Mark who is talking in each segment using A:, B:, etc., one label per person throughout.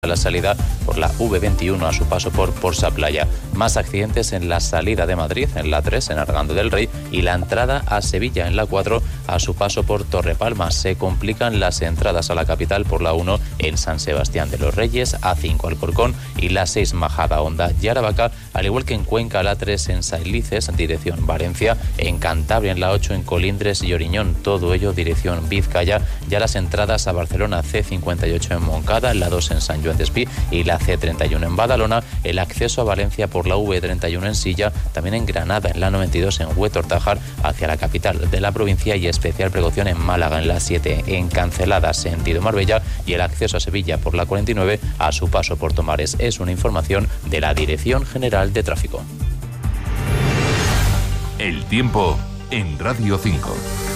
A: la salida por la V21 a su paso por Porsa Playa. Más accidentes en la salida de Madrid, en la 3, en Argando del Rey, y la entrada a Sevilla, en la 4, a su paso por Torrepalma. Se complican las entradas a la capital por la 1 en San Sebastián de los Reyes, A5 Alcorcón y la 6 Majada Honda y Aravaca, al igual que en Cuenca, la 3 en Sailices, en dirección Valencia, en Cantabria, en la 8 en Colindres y Oriñón, todo ello dirección Vizcaya. Ya las entradas a Barcelona, C58 en Moncada, la 2 en San Joan d'Espí y la C31 en Badalona, el acceso a Valencia por la V31 en Silla, también en Granada, en la 92 en Huétor-Tájar hacia la capital de la provincia, y especial precaución en Málaga, en la 7 en Cancelada sentido Marbella, y el acceso a Sevilla por la 49 a su paso por Tomares. Es una información de la Dirección General de Tráfico.
B: El tiempo en Radio 5.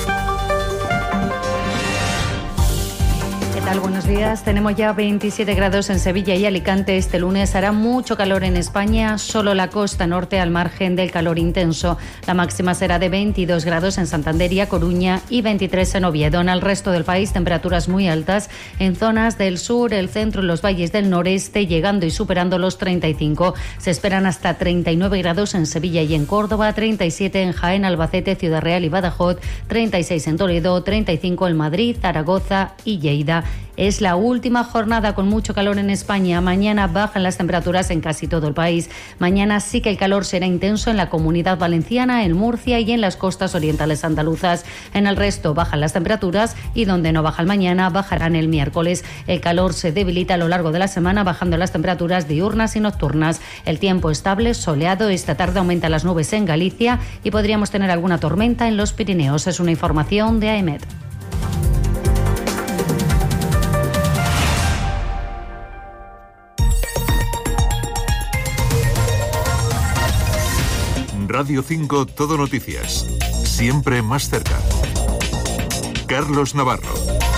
C: ¿Qué tal? Buenos días. Tenemos ya 27 grados en Sevilla y Alicante. Este lunes hará mucho calor en España, solo la costa norte al margen del calor intenso. La máxima será de 22 grados en Santander y A Coruña y 23 en Oviedo. En el resto del país, temperaturas muy altas en zonas del sur, el centro y los valles del noreste, llegando y superando los 35. Se esperan hasta 39 grados en Sevilla y en Córdoba, 37 en Jaén, Albacete, Ciudad Real y Badajoz, 36 en Toledo, 35 en Madrid, Zaragoza y Lleida. Es la última jornada con mucho calor en España. Mañana bajan las temperaturas en casi todo el país. Mañana sí que el calor será intenso en la Comunidad Valenciana, en Murcia y en las costas orientales andaluzas. En el resto bajan las temperaturas y donde no bajan mañana, bajarán el miércoles. El calor se debilita a lo largo de la semana, bajando las temperaturas diurnas y nocturnas. El tiempo estable, soleado. Esta tarde aumentan las nubes en Galicia y podríamos tener alguna tormenta en los Pirineos. Es una información de AEMET.
B: Radio 5 Todo Noticias. Siempre más cerca. Carlos Navarro.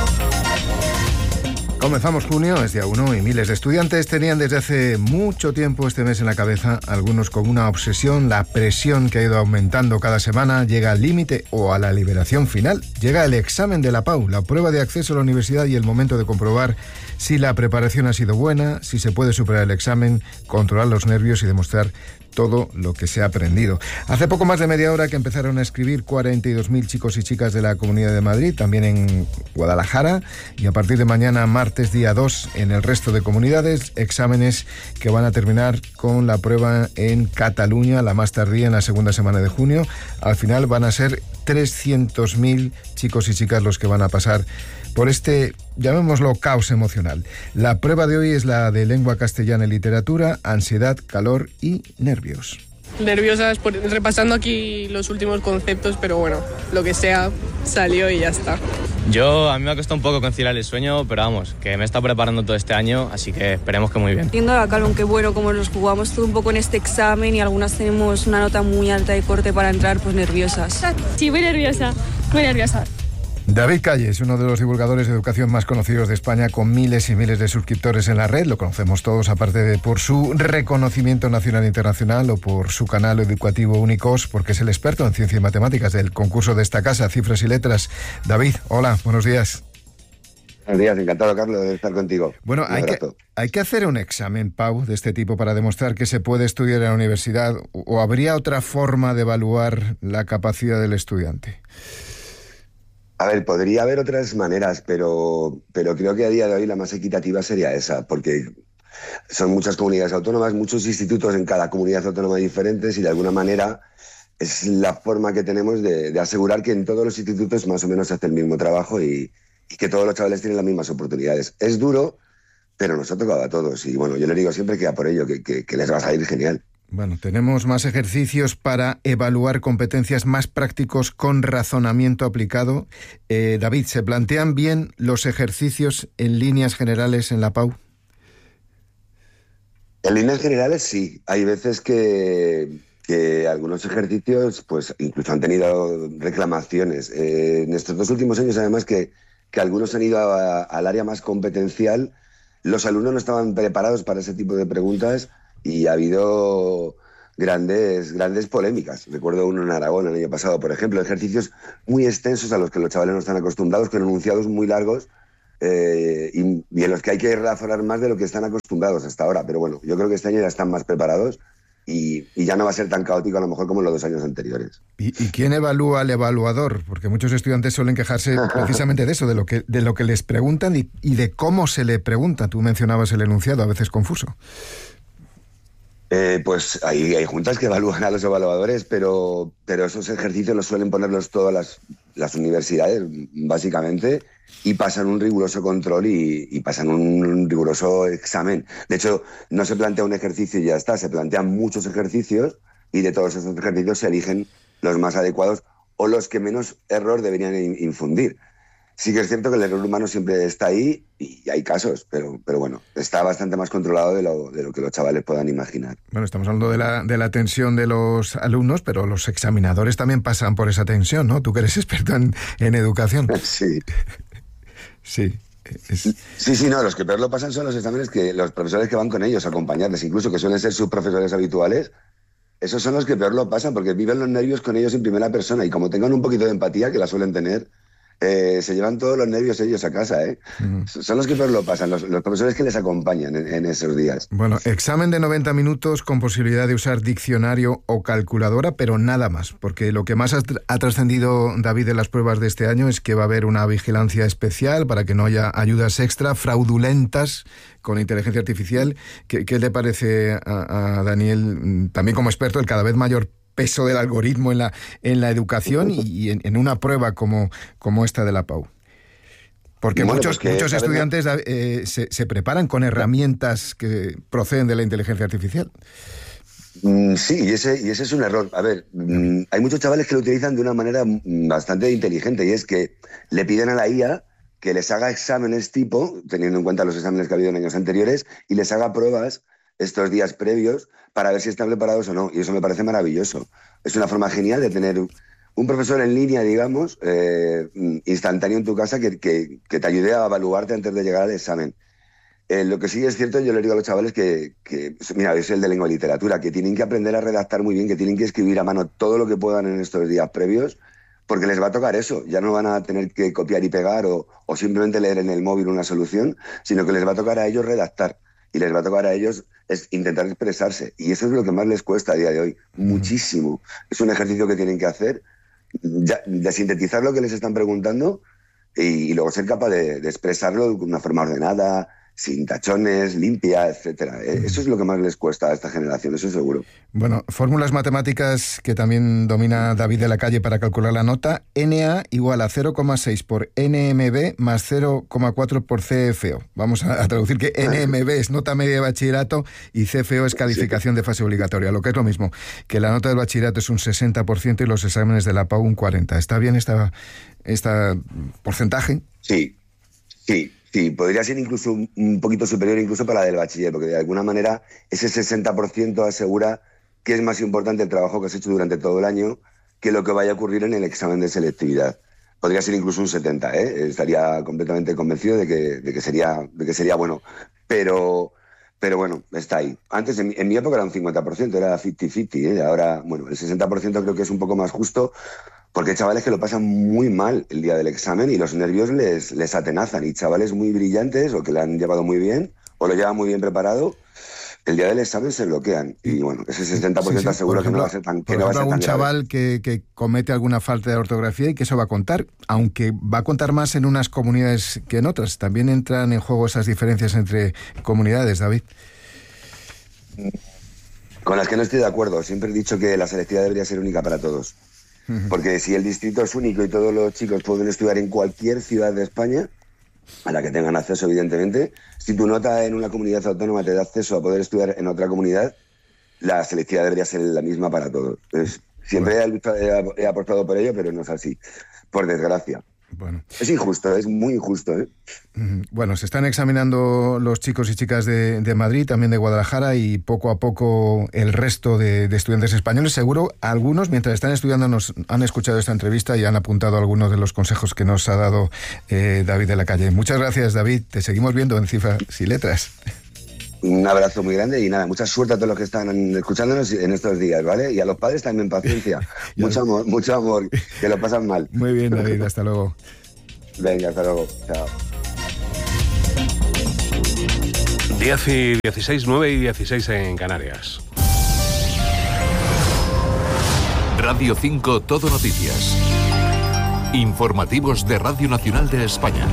D: Comenzamos junio, es día 1 y miles de estudiantes tenían desde hace mucho tiempo este mes en la cabeza, algunos con una obsesión. La presión que ha ido aumentando cada semana llega al límite o a la liberación final. Llega el examen de la PAU, la prueba de acceso a la universidad, y el momento de comprobar si la preparación ha sido buena, si se puede superar el examen, controlar los nervios y demostrar todo lo que se ha aprendido. Hace poco más de media hora que empezaron a escribir 42.000 chicos y chicas de la Comunidad de Madrid, también en Guadalajara, y a partir de mañana, martes día 2, en el resto de comunidades, exámenes que van a terminar con la prueba en Cataluña, la más tardía, en la segunda semana de junio. Al final van a ser 300.000 chicos y chicas los que van a pasar por este, llamémoslo, caos emocional. La prueba de hoy es la de lengua castellana y literatura, ansiedad, calor y nervios.
E: Nerviosas repasando aquí los últimos conceptos, pero bueno, lo que sea, salió y ya está.
F: A mí me ha costado un poco conciliar el sueño, pero vamos, que me he estado preparando todo este año, así que esperemos que muy bien.
G: Viendo la calma, que bueno, como nos jugamos todo un poco en este examen y algunas tenemos una nota muy alta de corte para entrar, pues nerviosas.
H: Sí, muy nerviosa, muy nerviosa.
D: David Calle es uno de los divulgadores de educación más conocidos de España, con miles y miles de suscriptores en la red. Lo conocemos todos, aparte de por su reconocimiento nacional e internacional o por su canal educativo Unicos, porque es el experto en ciencia y matemáticas del concurso de esta casa, Cifras y Letras. David, hola, buenos días.
I: Buenos días, encantado, Carlos, de estar contigo.
D: Bueno, hay que hacer un examen, Pau, de este tipo para demostrar que se puede estudiar en la universidad, ¿o habría otra forma de evaluar la capacidad del estudiante?
I: A ver, podría haber otras maneras, pero creo que a día de hoy la más equitativa sería esa, porque son muchas comunidades autónomas, muchos institutos en cada comunidad autónoma diferentes, y de alguna manera es la forma que tenemos de asegurar que en todos los institutos más o menos se hace el mismo trabajo y que todos los chavales tienen las mismas oportunidades. Es duro, pero nos ha tocado a todos, y bueno, yo les digo siempre que a por ello, que les va a salir genial.
D: Bueno, tenemos más ejercicios para evaluar competencias, más prácticos con razonamiento aplicado. David, ¿se plantean bien los ejercicios en líneas generales en la PAU?
I: En líneas generales sí. Hay veces que algunos ejercicios pues incluso han tenido reclamaciones. En estos 2 últimos años, además, que algunos han ido al área más competencial, los alumnos no estaban preparados para ese tipo de preguntas, y ha habido grandes polémicas. Recuerdo uno en Aragón el año pasado, por ejemplo, ejercicios muy extensos a los que los chavales no están acostumbrados, con enunciados muy largos, y en los que hay que razonar más de lo que están acostumbrados hasta ahora. Pero bueno, yo creo que este año ya están más preparados y ya no va a ser tan caótico a lo mejor como en los 2 años anteriores.
D: ¿Y quién evalúa al evaluador? Porque muchos estudiantes suelen quejarse precisamente de eso, de lo que les preguntan y de cómo se le pregunta. Tú mencionabas el enunciado, a veces confuso.
I: Pues hay juntas que evalúan a los evaluadores, pero esos ejercicios los suelen ponerlos todas las universidades, básicamente, y pasan un riguroso control y pasan un riguroso examen. De hecho, no se plantea un ejercicio y ya está, se plantean muchos ejercicios y de todos esos ejercicios se eligen los más adecuados o los que menos error deberían infundir. Sí que es cierto que el error humano siempre está ahí y hay casos, pero bueno, está bastante más controlado de lo que los chavales puedan imaginar.
D: Bueno, estamos hablando de la tensión de los alumnos, pero los examinadores también pasan por esa tensión, ¿no? Tú que eres experto en educación.
I: Sí.
D: Sí.
I: Sí, no, los que peor lo pasan son los exámenes que los profesores que van con ellos a acompañarles, incluso que suelen ser sus profesores habituales, esos son los que peor lo pasan porque viven los nervios con ellos en primera persona y como tengan un poquito de empatía, que la suelen tener, se llevan todos los nervios ellos a casa, ¿eh? Son los que peor lo pasan, los profesores que les acompañan en esos días.
D: Bueno, examen de 90 minutos con posibilidad de usar diccionario o calculadora, pero nada más, porque lo que más ha trascendido, David, de las pruebas de este año es que va a haber una vigilancia especial para que no haya ayudas extra fraudulentas con inteligencia artificial. ¿Qué le parece a Daniel, también como experto, el cada vez mayor peso del algoritmo en la educación y en una prueba como esta de la PAU? Porque bueno, muchos estudiantes se preparan con herramientas que proceden de la inteligencia artificial.
I: Sí, y ese es un error. A ver, hay muchos chavales que lo utilizan de una manera bastante inteligente y es que le piden a la IA que les haga exámenes tipo, teniendo en cuenta los exámenes que ha habido en años anteriores, y les haga pruebas estos días previos para ver si están preparados o no. Y eso me parece maravilloso. Es una forma genial de tener un profesor en línea, digamos, instantáneo en tu casa que te ayude a evaluarte antes de llegar al examen. Lo que sí es cierto, yo le digo a los chavales que mira, es el de lengua y literatura, que tienen que aprender a redactar muy bien, que tienen que escribir a mano todo lo que puedan en estos días previos, porque les va a tocar eso. Ya no van a tener que copiar y pegar o simplemente leer en el móvil una solución, sino que les va a tocar a ellos redactar y les va a tocar a ellos intentar expresarse. Y eso es lo que más les cuesta a día de hoy, muchísimo. Es un ejercicio que tienen que hacer, de sintetizar lo que les están preguntando y luego ser capaz de expresarlo de una forma ordenada, sin tachones, limpia, etcétera. Eso es lo que más les cuesta a esta generación, eso seguro.
D: Bueno, fórmulas matemáticas que también domina David de la Calle para calcular la nota. NA igual a 0,6 por NMB más 0,4 por CFO. Vamos a traducir que NMB es nota media de bachillerato y CFO es calificación de fase obligatoria, lo que es lo mismo, que la nota del bachillerato es un 60% y los exámenes de la PAU un 40%. ¿Está bien esta porcentaje?
I: Sí, podría ser incluso un poquito superior incluso para la del bachiller, porque de alguna manera ese 60% asegura que es más importante el trabajo que has hecho durante todo el año que lo que vaya a ocurrir en el examen de selectividad. Podría ser incluso un 70%, ¿eh? Estaría completamente convencido de que sería bueno, pero bueno, está ahí. Antes, en mi época era un 50%, era 50-50, ¿eh? Ahora, bueno, el 60% creo que es un poco más justo, porque hay chavales que lo pasan muy mal el día del examen y los nervios les atenazan. Y chavales muy brillantes o que lo han llevado muy bien o lo llevan muy bien preparado, el día del examen se bloquean. Y bueno, ese 60% aseguro que no va a ser tan grave.
D: Por ejemplo, algún chaval que comete alguna falta de ortografía y que eso va a contar, aunque va a contar más en unas comunidades que en otras. También entran en juego esas diferencias entre comunidades, David.
I: Con las que no estoy de acuerdo. Siempre he dicho que la selectividad debería ser única para todos. Porque si el distrito es único y todos los chicos pueden estudiar en cualquier ciudad de España, a la que tengan acceso, evidentemente, si tu nota en una comunidad autónoma te da acceso a poder estudiar en otra comunidad, la selectividad debería ser la misma para todos. Entonces, siempre he apostado por ello, pero no es así, por desgracia.
D: Bueno.
I: Es injusto, es muy injusto, ¿eh?
D: Bueno, se están examinando los chicos y chicas de Madrid, también de Guadalajara y poco a poco el resto de estudiantes españoles. Seguro algunos, mientras están estudiando, nos han escuchado esta entrevista y han apuntado algunos de los consejos que nos ha dado David de la Calle. Muchas gracias, David. Te seguimos viendo en Cifras y Letras.
I: Un abrazo muy grande y nada, mucha suerte a todos los que están escuchándonos en estos días, ¿vale? Y a los padres también paciencia. Mucho amor, que lo pasan mal.
D: Muy bien, David, hasta luego.
I: Venga, hasta luego. Chao.
J: 10 y 16, 9 y 16 en Canarias.
B: Radio 5 Todo Noticias. Informativos de Radio Nacional de España.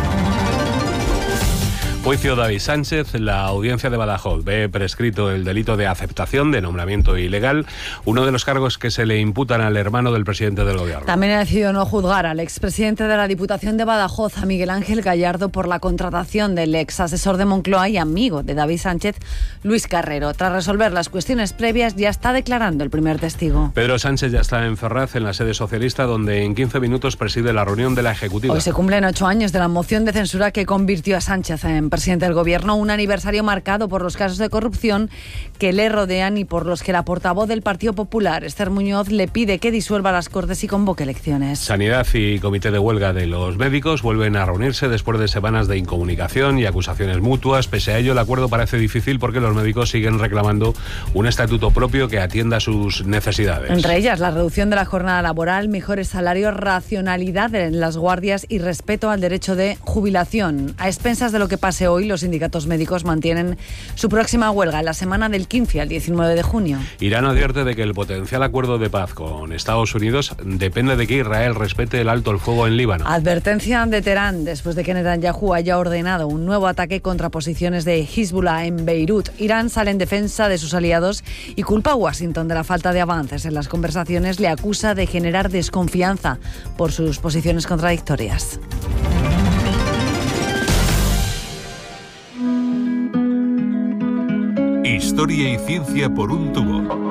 J: Juicio David Sánchez. La audiencia de Badajoz ve prescrito el delito de aceptación de nombramiento ilegal, uno de los cargos que se le imputan al hermano del presidente del gobierno.
K: También ha decidido no juzgar al expresidente de la Diputación de Badajoz, a Miguel Ángel Gallardo, por la contratación del ex asesor de Moncloa y amigo de David Sánchez, Luis Carrero. Tras resolver las cuestiones previas, ya está declarando el primer testigo.
J: Pedro Sánchez ya está en Ferraz, en la sede socialista, donde en 15 minutos preside la reunión de la Ejecutiva.
K: Hoy se cumplen 8 años de la moción de censura que convirtió a Sánchez en presidente del Gobierno, un aniversario marcado por los casos de corrupción que le rodean y por los que la portavoz del Partido Popular, Esther Muñoz, le pide que disuelva las Cortes y convoque elecciones.
J: Sanidad y Comité de Huelga de los Médicos vuelven a reunirse después de semanas de incomunicación y acusaciones mutuas. Pese a ello, el acuerdo parece difícil porque los médicos siguen reclamando un estatuto propio que atienda sus necesidades.
K: Entre ellas, la reducción de la jornada laboral, mejores salarios, racionalidad en las guardias y respeto al derecho de jubilación. A expensas de lo que pase hoy, los sindicatos médicos mantienen su próxima huelga en la semana del 15 al 19 de junio.
J: Irán advierte de que el potencial acuerdo de paz con Estados Unidos depende de que Israel respete el alto el fuego en Líbano.
K: Advertencia de Teherán después de que Netanyahu haya ordenado un nuevo ataque contra posiciones de Hezbollah en Beirut. Irán sale en defensa de sus aliados y culpa a Washington de la falta de avances en las conversaciones. Le acusa de generar desconfianza por sus posiciones contradictorias.
B: Historia y ciencia por un tubo.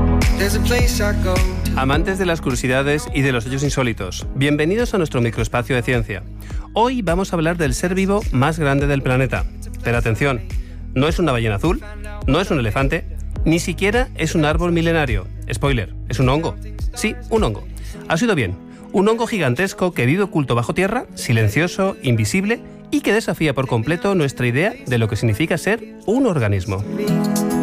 L: Amantes de las curiosidades y de los hechos insólitos, bienvenidos a nuestro microespacio de ciencia. Hoy vamos a hablar del ser vivo más grande del planeta. Pero atención, no es una ballena azul, no es un elefante, ni siquiera es un árbol milenario. Spoiler, es un hongo. Sí, un hongo. Has oído bien, un hongo gigantesco que vive oculto bajo tierra, silencioso, invisible y que desafía por completo nuestra idea de lo que significa ser un organismo.